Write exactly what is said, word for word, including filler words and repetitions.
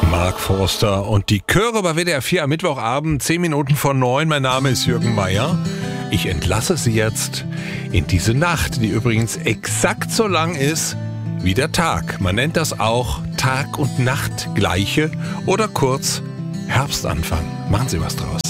Mark Forster und die Chöre bei W D R vier am Mittwochabend, zehn Minuten vor neun. Mein Name ist Jürgen Meier. Ich entlasse Sie jetzt in diese Nacht, die übrigens exakt so lang ist wie der Tag. Man nennt das auch Tag und Nacht gleiche oder kurz Herbstanfang. Machen Sie was draus.